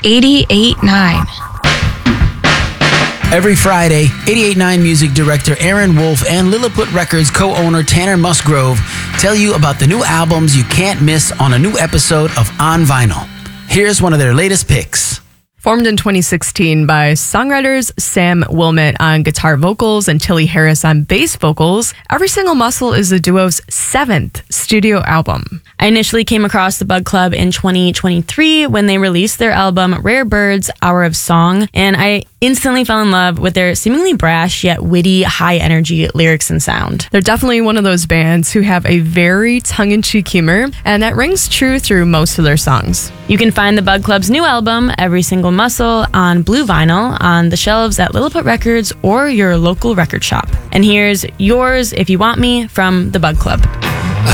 88.9. Every Friday, 88.9 music director Aaron Wolf and Lilliput Records co-owner Tanner Musgrove tell you about the new albums you can't miss on a new episode of On Vinyl. Here's one of their latest picks. Formed in 2016 by songwriters Sam Wilmot on guitar vocals and Tilly Harris on bass vocals, Every Single Muscle is the duo's 7th studio album. I initially came across the Bug Club in 2023 when they released their album Rare Birds, Hour of Song, and I instantly fell in love with their seemingly brash yet witty, high-energy lyrics and sound. They're definitely one of those bands who have a very tongue-in-cheek humor, and that rings true through most of their songs. You can find the Bug Club's new album, Every Single Muscle, on blue vinyl on the shelves at Lilliput Records or your local record shop. And here's Yours If You Want Me from the Bug Club.